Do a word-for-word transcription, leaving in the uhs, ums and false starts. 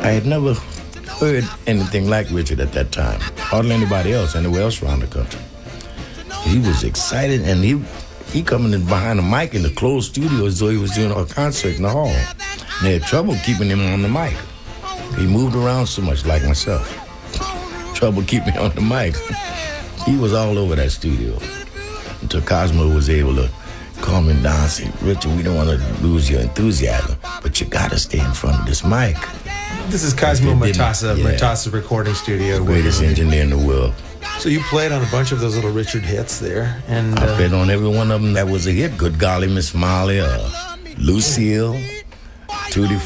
I had never heard anything like Richard at that time, hardly anybody else anywhere else around the country. He was excited, and he he coming in behind the mic in the closed studio as though he was doing a concert in the hall. And they had trouble keeping him on the mic. He moved around so much, like myself. Trouble keeping on the mic. He was all over that studio until Cosmo was able to calm him down and say, Richard, we don't want to lose your enthusiasm, but you got to stay in front of this mic. This is Cosmo Matassa, yeah. Matassa Recording Studio. Greatest engineer in the world. So you played on a bunch of those little Richard hits there, and I uh, played on every one of them that was a hit. Good Golly, Miss Molly, uh, Lucille, Tutti